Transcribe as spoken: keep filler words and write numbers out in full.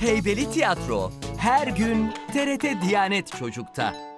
Heybeli Tiyatro her gün T R T Diyanet Çocuk'ta.